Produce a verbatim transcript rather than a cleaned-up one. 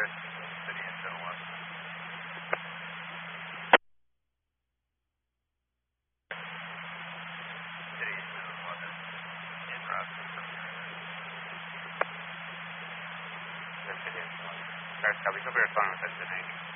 Chris, City and seven one. City seven one, in route. City seven one. Cars, copy, over responding with destination.